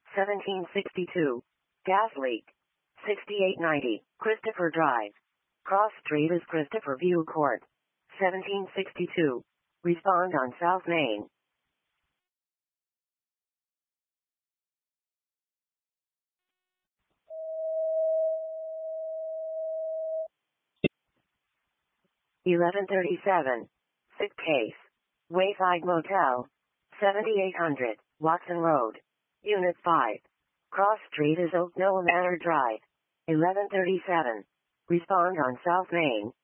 1762. Gas leak. 6890. Christopher Drive. Cross Street is Christopher View Court. 1762. Respond on South Main. (1137). Sick case. Wayside Motel. 7800. Watson Road. Unit 5. Cross Street is Oak Knoll Manor Drive. 1137. Respond on South Main.